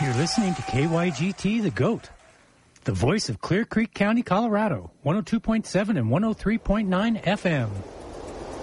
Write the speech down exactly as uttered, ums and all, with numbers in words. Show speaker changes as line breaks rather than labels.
You're listening to K Y G T, The GOAT, the voice of Clear Creek County, Colorado, one oh two point seven and one oh three point nine F M.